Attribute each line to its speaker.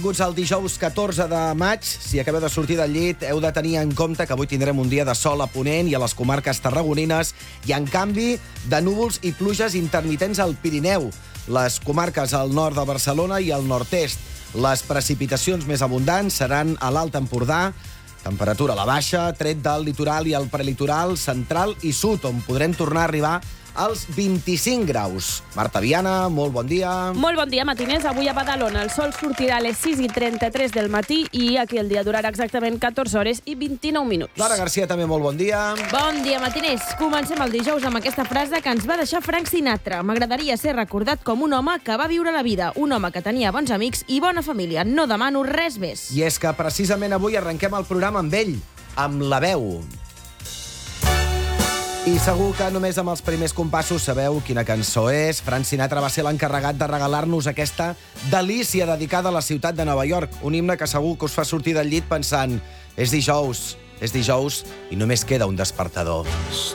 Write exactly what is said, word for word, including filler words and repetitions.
Speaker 1: Benvinguts al dijous catorze de maig. Si acabeu de sortir del llit, heu de tenir en compte que avui tindrem un dia de sol a Ponent i a les comarques tarragonines i, en canvi, de núvols i pluges intermitents al Pirineu, les comarques al nord de Barcelona i al nord-est. Les precipitacions més abundants seran a l'Alt Empordà, temperatura a la baixa, tret del litoral i el prelitoral central i sud, on podrem tornar a arribar als vint-i-cinc graus. Marta Viana, molt bon dia.
Speaker 2: Molt bon dia, matiners. Avui a Badalona el sol sortirà a les sis i trenta-tres del matí i aquí el dia durarà exactament catorze hores i vint-i-nou minuts.
Speaker 1: Laura Garcia, també molt bon dia.
Speaker 2: Bon dia, matiners. Comencem el dijous amb aquesta frase que ens va deixar Frank Sinatra. M'agradaria ser recordat com un home que va viure la vida, un home que tenia bons amics i bona família. No demano res més.
Speaker 1: I és que precisament avui arrenquem el programa amb ell, amb La Veu. I segur que només amb els primers compassos sabeu quina cançó és. Frank Sinatra va ser l'encarregat de regalar-nos aquesta delícia dedicada a la ciutat de Nova York. Un himne que segur que us fa sortir del llit pensant és dijous, és dijous i només queda un despertador.